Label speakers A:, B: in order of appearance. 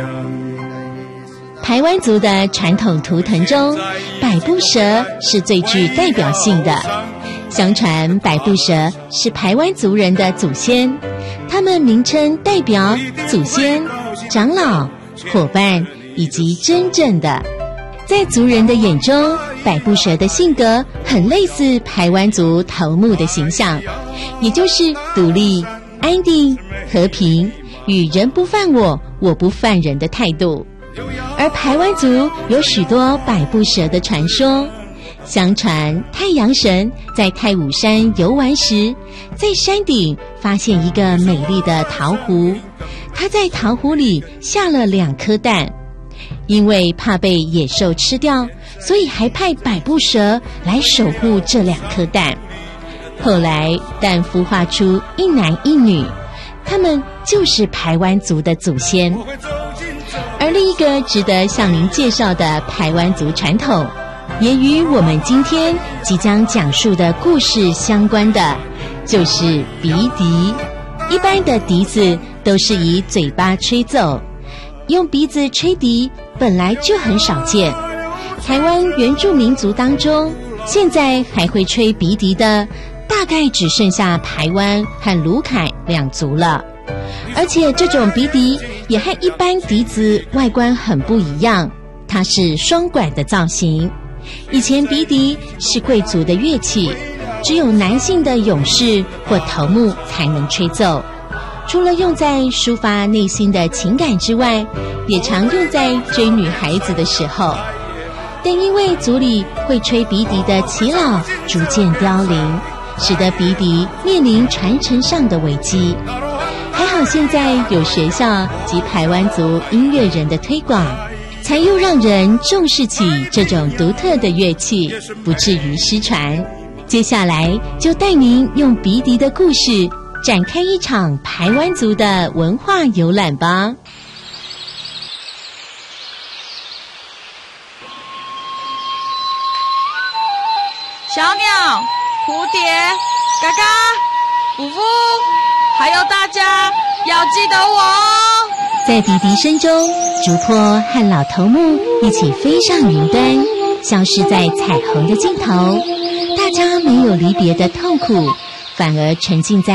A: 排湾族的传统图腾中，百步蛇是最具代表性的。相传百步蛇是排湾族人的祖先，他们名称代表祖先、长老、伙伴以及真正的。在族人的眼中，百步蛇的性格很类似排湾族头目的形象，也就是独立、安定、和平，与人不犯我，我不犯人的态度。而排湾族有许多百步蛇的传说，相传太阳神在太武山游玩时，在山顶发现一个美丽的桃湖，他在桃湖里下了2颗蛋，因为怕被野兽吃掉，所以还派百步蛇来守护这2颗蛋。后来蛋孵化出一男一女，他们就是排湾族的祖先。而另一个值得向您介绍的排湾族传统，也与我们今天即将讲述的故事相关的，就是鼻笛。一般的笛子都是以嘴巴吹奏，用鼻子吹笛本来就很少见。台湾原住民族当中，现在还会吹鼻笛的，大概只剩下排湾和鲁凯2族了。而且这种鼻笛也和一般笛子外观很不一样，它是双管的造型。以前鼻笛是贵族的乐器，只有男性的勇士或头目才能吹奏。除了用在抒发内心的情感之外，也常用在追女孩子的时候。但因为族里会吹鼻笛的耆老逐渐凋零，使得鼻笛面临传承上的危机。还好现在有学校及排湾族音乐人的推广，才又让人重视起这种独特的乐器，不至于失传。接下来就带您用鼻笛的故事展开一场排湾族的文化游览吧。
B: 小鸟、蝴蝶、嘎嘎、呜呜，还有大家要记得我哦！
A: 在笛笛声中，竹坡和老头目一起飞上云端，消失在彩虹的尽头。大家没有离别的痛苦，反而沉浸在